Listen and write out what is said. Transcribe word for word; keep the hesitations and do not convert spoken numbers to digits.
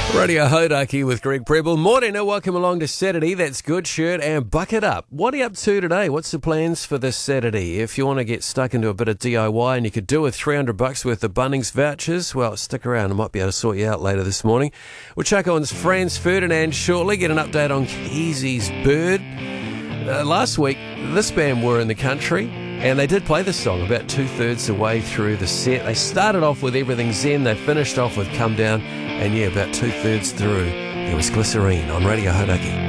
Radio Hodaki with Greg Preble. Morning and welcome along to Saturday. That's Good Shirt and Bucket Up. What are you up to today? What's the plans for this Saturday? If you want to get stuck into a bit of D I Y and you could do with three hundred bucks worth of Bunnings vouchers, well, stick around. I might be able to sort you out later this morning. We'll check on Franz Ferdinand shortly, get an update on Keezy's Bird. Uh, last week, this band were in the country and they did play this song about two-thirds the way through the set. They started off with Everything Zen, they finished off with Come Down, and yeah, about two-thirds through, it was Glycerine on Radio Hodaki.